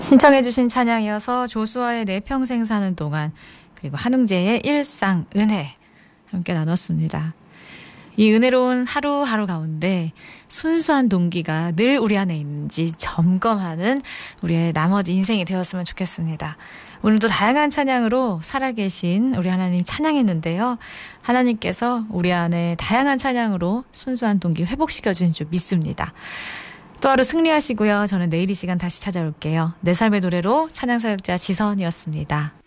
신청해 주신 찬양이어서 조수아의 내 평생 사는 동안, 그리고 한웅재의 일상 은혜 함께 나눴습니다. 이 은혜로운 하루하루 가운데 순수한 동기가 늘 우리 안에 있는지 점검하는 우리의 나머지 인생이 되었으면 좋겠습니다. 오늘도 다양한 찬양으로 살아계신 우리 하나님 찬양했는데요. 하나님께서 우리 안에 다양한 찬양으로 순수한 동기 회복시켜주신 줄 믿습니다. 또 하루 승리하시고요. 저는 내일 이 시간 다시 찾아올게요. 내 삶의 노래로 찬양사역자 지선이었습니다.